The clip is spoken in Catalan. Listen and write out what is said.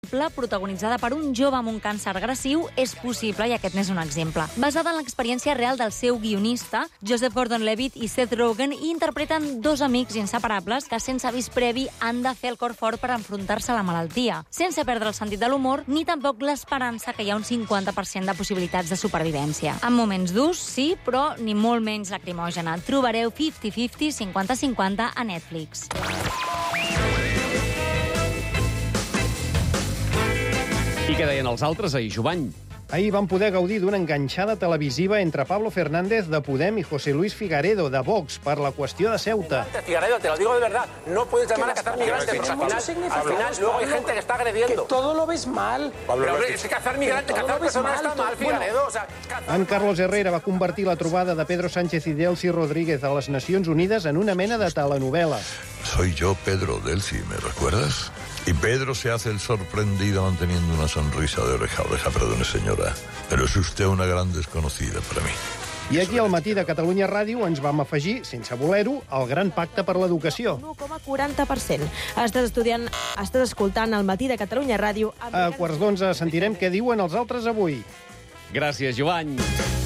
protagonitzada per un jove amb un càncer agressiu, és possible, i aquest n'és un exemple. Basada en l'experiència real del seu guionista, Joseph Gordon-Levitt i Seth Rogen, i interpreten dos amics inseparables que, sense avís previ, han de fer el cor fort per enfrontar-se a la malaltia, sense perdre el sentit de l'humor ni tampoc l'esperança que hi ha un 50% de possibilitats de supervivència. En moments durs, sí, però ni molt menys lacrimògena. Trobareu 50-50, 50-50 a Netflix. I què deien els altres ahir, Jovany? Ahir vam poder gaudir d'una enganxada televisiva entre Pablo Fernández, de Podem, y José Luis Figaredo, de Vox, per la qüestió de Ceuta. Figaredo, te lo digo de verdad, no puedes llamar a cazar migrantes, porque al final luego hay gente que está agrediendo. Que todo lo ves mal. Pero es que cazar migrantes, cazar personas está mal, Figaredo. En Carlos Herrera va convertir la trobada de Pedro Sánchez y Delcy Rodríguez a les Nacions Unides en una mena de telenovela. Soy yo, Pedro Delcy, ¿me recuerdas? Y Pedro se hace el sorprendido manteniendo una sonrisa de oreja a oreja. Perdone, señora, pero es usted una gran desconocida para mí. I aquí al matí de Catalunya Ràdio ens vam afegir, sense voler-ho, al Gran Pacte per l'Educació. 1,40%. Estàs escoltant el matí de Catalunya Ràdio. A quarts d'11 sentirem què diuen els altres avui. Gràcies, Jovany.